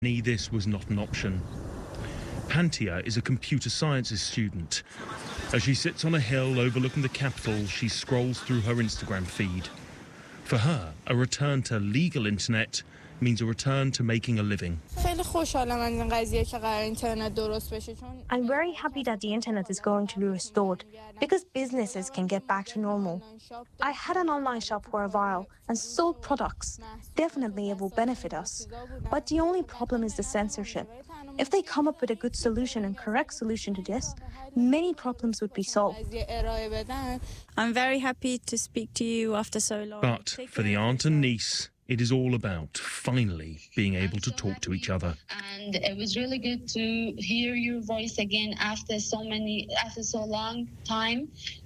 This was not an option. Pantia is a computer sciences student. As she sits on a hill overlooking the capital, she scrolls through her Instagram feed. For her, a return to legal internet means a return to making a living. I'm very happy that the internet is going to be restored because businesses can get back to normal. I had an online shop for a while and sold products. Definitely it will benefit us. But the only problem is the censorship. If they come up with a good solution and correct solution to this, many problems would be solved. I'm very happy to speak to you after so long. But for the aunt and niece, it is all about finally being able to talk to each other. And it was really good to hear your voice again after so long time.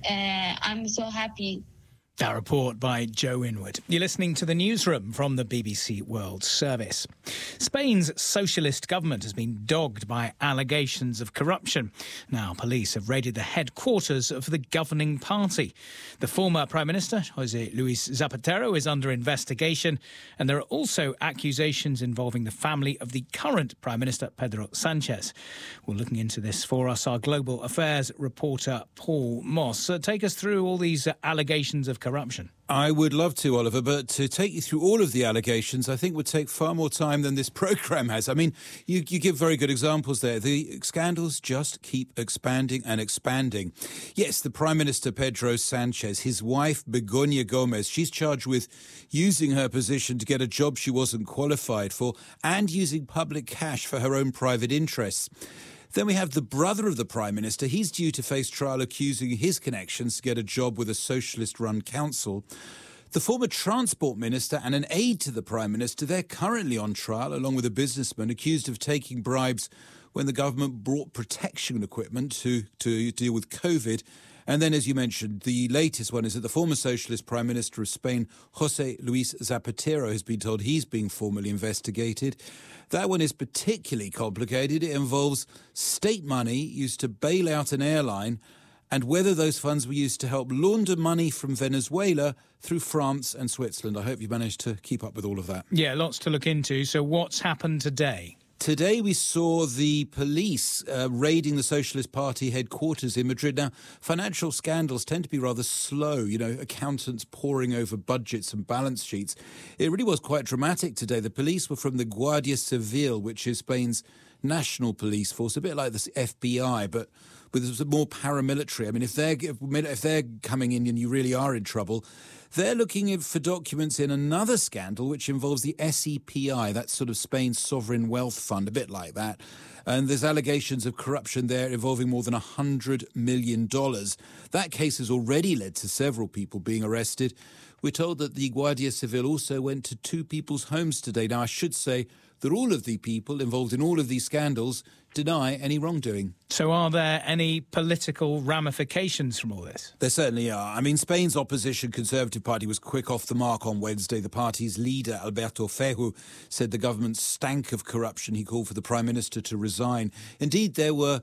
I'm so happy. That report by Joe Inwood. You're listening to the newsroom from the BBC World Service. Spain's socialist government has been dogged by allegations of corruption. Now, police have raided the headquarters of the governing party. The former Prime Minister, José Luis Zapatero, is under investigation, and there are also accusations involving the family of the current Prime Minister, Pedro Sánchez. We're looking into this for us, our global affairs reporter, Paul Moss. Take us through all these allegations of corruption. I would love to, Oliver, but to take you through all of the allegations, I think would take far more time than this programme has. I mean, you give very good examples there. The scandals just keep expanding and expanding. Yes, the Prime Minister, Pedro Sánchez, his wife, Begoña Gómez, she's charged with using her position to get a job she wasn't qualified for and using public cash for her own private interests. Then we have the brother of the Prime Minister. He's due to face trial accusing his connections to get a job with a socialist-run council. The former Transport Minister and an aide to the Prime Minister, they're currently on trial, along with a businessman accused of taking bribes when the government brought protection equipment to deal with COVID. And then, as you mentioned, the latest one is that the former socialist Prime Minister of Spain, José Luis Zapatero, has been told he's being formally investigated. That one is particularly complicated. It involves state money used to bail out an airline and whether those funds were used to help launder money from Venezuela through France and Switzerland. I hope you managed to keep up with all of that. Yeah, lots to look into. So what's happened today? Today we saw the police raiding the Socialist Party headquarters in Madrid. Now, financial scandals tend to be rather slow, accountants poring over budgets and balance sheets. It really was quite dramatic today. The police were from the Guardia Civil, which is Spain's national police force, a bit like the FBI, but with more paramilitary. I mean, if they're coming in and you really are in trouble, they're looking for documents in another scandal which involves the SEPI, that's sort of Spain's sovereign wealth fund, a bit like that. And there's allegations of corruption there involving more than $100 million. That case has already led to several people being arrested. We're told that the Guardia Civil also went to 2 people's homes today. Now, I should say that all of the people involved in all of these scandals deny any wrongdoing. So are there any political ramifications from all this? There certainly are. I mean, Spain's opposition Conservative Party was quick off the mark on Wednesday. The party's leader, Alberto Feijóo, said the government stank of corruption. He called for the Prime Minister to resign. Indeed, there were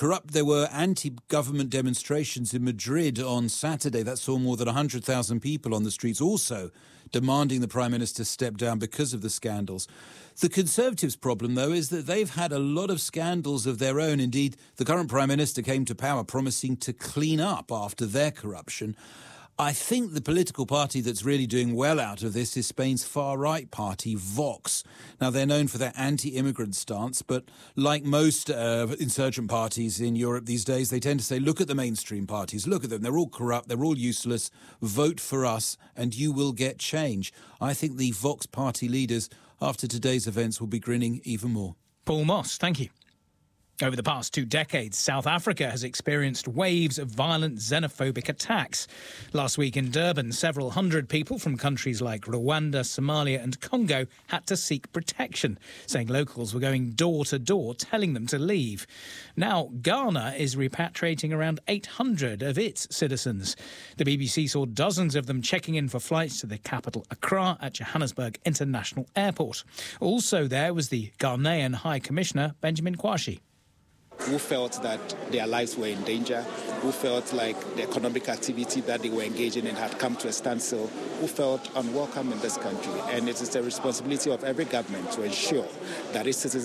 anti-government demonstrations in Madrid on Saturday. That saw more than 100,000 people on the streets, also demanding the Prime Minister step down because of the scandals. The Conservatives' problem, though, is that they've had a lot of scandals of their own. Indeed, the current Prime Minister came to power promising to clean up after their corruption. I think the political party that's really doing well out of this is Spain's far-right party, Vox. Now, they're known for their anti-immigrant stance, but like most insurgent parties in Europe these days, they tend to say, look at the mainstream parties, look at them, they're all corrupt, they're all useless, vote for us and you will get change. I think the Vox party leaders, after today's events, will be grinning even more. Paul Moss, thank you. Over the past 2 decades, South Africa has experienced waves of violent xenophobic attacks. Last week in Durban, several hundred people from countries like Rwanda, Somalia and Congo had to seek protection, saying locals were going door to door telling them to leave. Now, Ghana is repatriating around 800 of its citizens. The BBC saw dozens of them checking in for flights to the capital Accra at Johannesburg International Airport. Also there was the Ghanaian High Commissioner, Benjamin Kwashi. Who felt that their lives were in danger, who felt like the economic activity that they were engaging in had come to a standstill, who felt unwelcome in this country. And it is the responsibility of every government to ensure that its citizens